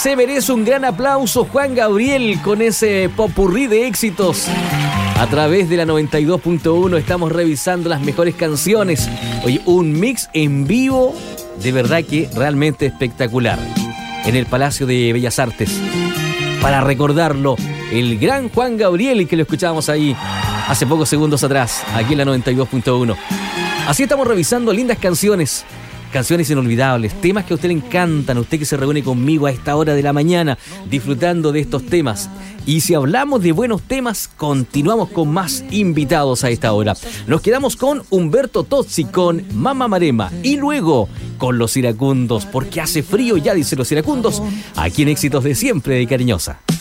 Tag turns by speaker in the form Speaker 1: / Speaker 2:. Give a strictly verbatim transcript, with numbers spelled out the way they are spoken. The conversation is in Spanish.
Speaker 1: Se merece un gran aplauso Juan Gabriel con ese popurrí de éxitos. A través de la noventa y dos punto uno estamos revisando las mejores canciones. Oye, un mix en vivo de verdad que realmente espectacular. En el Palacio de Bellas Artes. Para recordarlo, el gran Juan Gabriel, que lo escuchábamos ahí hace pocos segundos atrás, aquí en la noventa y dos punto uno. Así estamos revisando lindas canciones, canciones inolvidables, temas que a usted le encantan, a usted que se reúne conmigo a esta hora de la mañana, disfrutando de estos temas. Y si hablamos de buenos temas, continuamos con más invitados a esta hora. Nos quedamos con Humberto Tozzi, con Mama Marema, y luego con Los Iracundos, porque hace frío ya, dicen Los Iracundos, aquí en Éxitos de Siempre de Cariñosa.